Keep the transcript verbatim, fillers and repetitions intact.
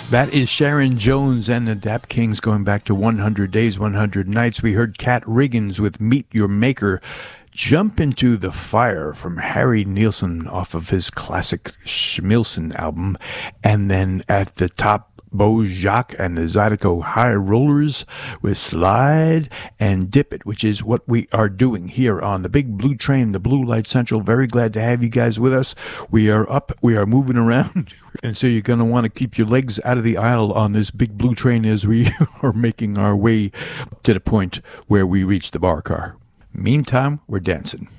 That is Sharon Jones and the Dap Kings going back to one hundred Days, one hundred Nights. We heard Kat Riggins with Meet Your Maker. Jump Into the Fire from Harry Nilsson off of his classic Schmilson album. And then at the top, Beau Jacques and the Zydeco High Rollers with Slide and Dip It, which is what we are doing here on the Big Blue Train, the Blue Light Central. Very glad to have you guys with us. We are up, we are moving around, and so you're going to want to keep your legs out of the aisle on this Big Blue Train as we are making our way to the point where we reach the bar car. Meantime, we're dancing.